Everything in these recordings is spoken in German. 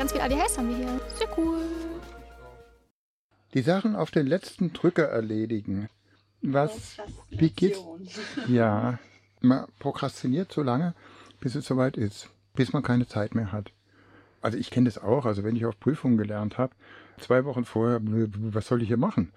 ganz viel ADHS haben wir hier. Sehr cool. Die Sachen auf den letzten Drücker erledigen. Wie geht's? Ja, man prokrastiniert so lange, bis es soweit ist, bis man keine Zeit mehr hat. Also ich kenne das auch, also wenn ich auf Prüfungen gelernt habe, 2 Wochen vorher, was soll ich hier machen?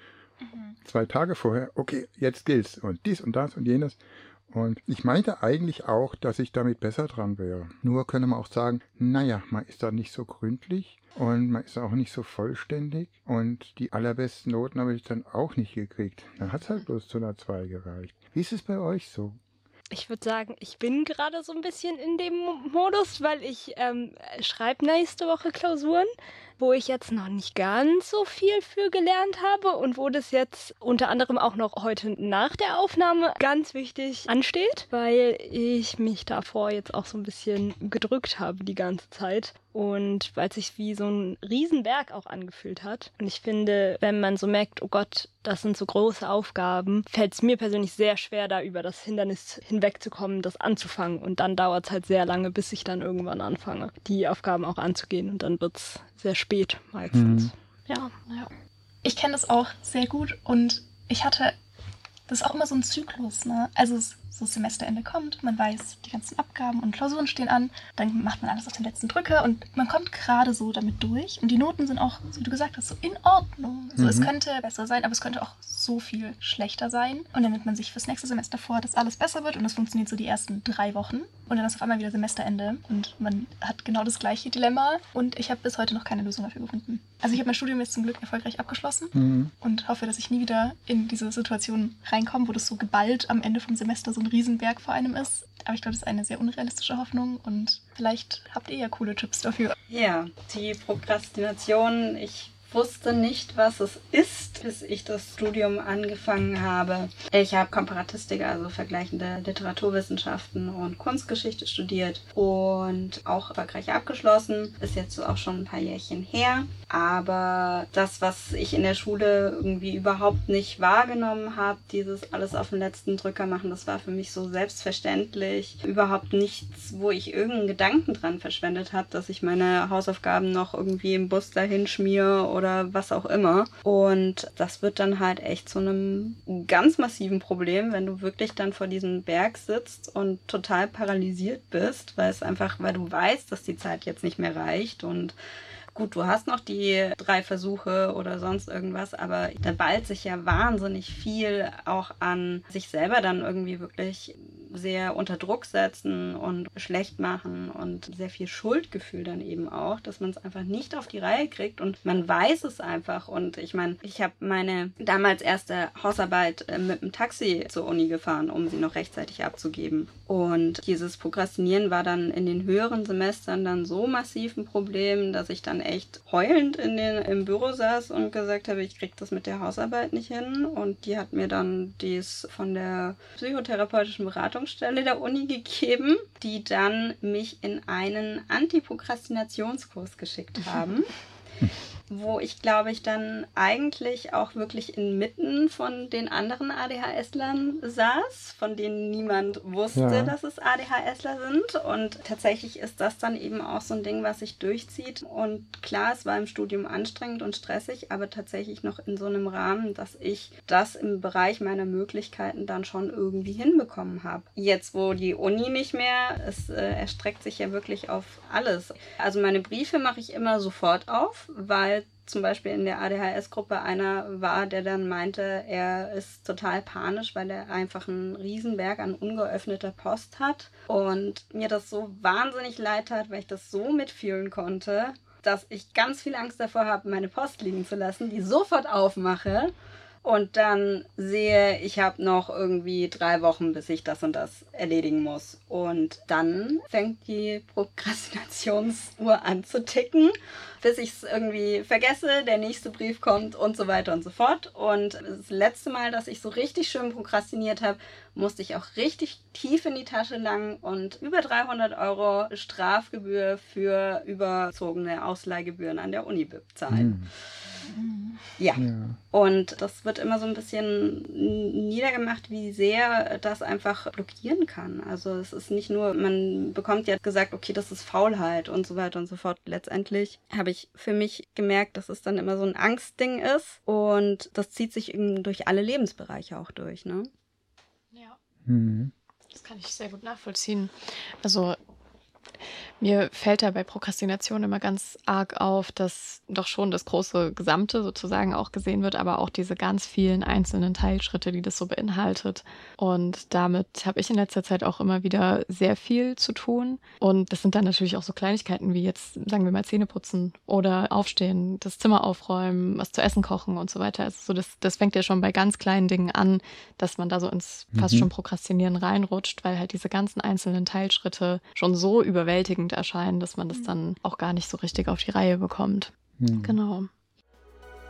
2 Tage vorher, okay, jetzt gilt's und dies und das und jenes. Und ich meinte eigentlich auch, dass ich damit besser dran wäre. Nur könnte man auch sagen, naja, man ist da nicht so gründlich und man ist auch nicht so vollständig und die allerbesten Noten habe ich dann auch nicht gekriegt. Dann hat's halt bloß zu einer 2 gereicht. Wie ist es bei euch so? Ich würde sagen, ich bin gerade so ein bisschen in dem Modus, weil ich schreibe nächste Woche Klausuren, wo ich jetzt noch nicht ganz so viel für gelernt habe und wo das jetzt unter anderem auch noch heute nach der Aufnahme ganz wichtig ansteht, weil ich mich davor jetzt auch so ein bisschen gedrückt habe die ganze Zeit. Und weil es sich wie so ein Riesenberg auch angefühlt hat. Und ich finde, wenn man so merkt, oh Gott, das sind so große Aufgaben, fällt es mir persönlich sehr schwer, da über das Hindernis hinwegzukommen, das anzufangen. Und dann dauert es halt sehr lange, bis ich dann irgendwann anfange, die Aufgaben auch anzugehen. Und dann wird es sehr spät meistens. Ja. Ich kenne das auch sehr gut und ich hatte, das ist auch immer so ein Zyklus, ne? Also so das Semesterende kommt, man weiß, die ganzen Abgaben und Klausuren stehen an, dann macht man alles auf den letzten Drücker und man kommt gerade so damit durch und die Noten sind auch, so wie du gesagt hast, so in Ordnung. So, es könnte besser sein, aber es könnte auch so viel schlechter sein und dann nimmt man sich fürs nächste Semester vor, dass alles besser wird und das funktioniert so die ersten 3 Wochen und dann ist auf einmal wieder Semesterende und man hat genau das gleiche Dilemma und ich habe bis heute noch keine Lösung dafür gefunden. Also ich habe mein Studium jetzt zum Glück erfolgreich abgeschlossen und hoffe, dass ich nie wieder in diese Situation reinkomme, wo das so geballt am Ende vom Semester so ein Riesenberg vor einem ist. Aber ich glaube, das ist eine sehr unrealistische Hoffnung und vielleicht habt ihr ja coole Tipps dafür. Ja, die Prokrastination, ich wusste nicht, was es ist, bis ich das Studium angefangen habe. Ich habe Komparatistik, also vergleichende Literaturwissenschaften und Kunstgeschichte studiert und auch erfolgreich abgeschlossen. Ist jetzt auch schon ein paar Jährchen her. Aber das, was ich in der Schule irgendwie überhaupt nicht wahrgenommen habe, dieses alles auf den letzten Drücker machen, das war für mich so selbstverständlich. Überhaupt nichts, wo ich irgendeinen Gedanken dran verschwendet habe, dass ich meine Hausaufgaben noch irgendwie im Bus dahin schmiere oder was auch immer. Und das wird dann halt echt zu einem ganz massiven Problem, wenn du wirklich dann vor diesem Berg sitzt und total paralysiert bist, weil du weißt, dass die Zeit jetzt nicht mehr reicht und gut, du hast noch die 3 Versuche oder sonst irgendwas, aber da ballt sich ja wahnsinnig viel auch an sich selber dann irgendwie wirklich sehr unter Druck setzen und schlecht machen und sehr viel Schuldgefühl dann eben auch, dass man es einfach nicht auf die Reihe kriegt und man weiß es einfach. Und ich meine, ich habe meine damals erste Hausarbeit mit dem Taxi zur Uni gefahren, um sie noch rechtzeitig abzugeben. Und dieses Prokrastinieren war dann in den höheren Semestern dann so massiv ein Problem, dass ich dann echt heulend im Büro saß und gesagt habe, ich kriege das mit der Hausarbeit nicht hin. Und die hat mir dann dies von der psychotherapeutischen Beratungsstelle der Uni gegeben, die dann mich in einen Antiprokrastinationskurs geschickt haben. Wo ich, glaube ich, dann eigentlich auch wirklich inmitten von den anderen ADHSlern saß, von denen niemand wusste, dass es ADHSler sind. Und tatsächlich ist das dann eben auch so ein Ding, was sich durchzieht. Und klar, es war im Studium anstrengend und stressig, aber tatsächlich noch in so einem Rahmen, dass ich das im Bereich meiner Möglichkeiten dann schon irgendwie hinbekommen habe. Jetzt, wo die Uni nicht mehr, es erstreckt sich ja wirklich auf alles. Also meine Briefe mache ich immer sofort auf, weil zum Beispiel in der ADHS-Gruppe einer war, der dann meinte, er ist total panisch, weil er einfach einen Riesenberg an ungeöffneter Post hat und mir das so wahnsinnig leid tat, weil ich das so mitfühlen konnte, dass ich ganz viel Angst davor habe, meine Post liegen zu lassen, die sofort aufmache und dann sehe, ich habe noch irgendwie 3 Wochen, bis ich das und das erledigen muss. Und dann fängt die Prokrastinationsuhr an zu ticken, bis ich es irgendwie vergesse, der nächste Brief kommt und so weiter und so fort. Und das letzte Mal, dass ich so richtig schön prokrastiniert habe, musste ich auch richtig tief in die Tasche langen und über 300 € Strafgebühr für überzogene Ausleihgebühren an der Uni zahlen. Ja. Ja. Und das wird immer so ein bisschen niedergemacht, wie sehr das einfach blockieren kann. Also es ist nicht nur, man bekommt ja gesagt, okay, das ist Faulheit und so weiter und so fort. Letztendlich habe ich für mich gemerkt, dass es dann immer so ein Angstding ist und das zieht sich eben durch alle Lebensbereiche auch durch, ne? Ja, Mhm. das kann ich sehr gut nachvollziehen. Also mir fällt da bei Prokrastination immer ganz arg auf, dass doch schon das große Gesamte sozusagen auch gesehen wird, aber auch diese ganz vielen einzelnen Teilschritte, die das so beinhaltet. Und damit habe ich in letzter Zeit auch immer wieder sehr viel zu tun. Und das sind dann natürlich auch so Kleinigkeiten wie jetzt, sagen wir mal, Zähne putzen oder aufstehen, das Zimmer aufräumen, was zu essen kochen und so weiter. Also so das fängt ja schon bei ganz kleinen Dingen an, dass man da so ins fast schon Prokrastinieren reinrutscht, weil halt diese ganzen einzelnen Teilschritte schon so überwältigend erscheinen, dass man das dann auch gar nicht so richtig auf die Reihe bekommt. Mhm. Genau.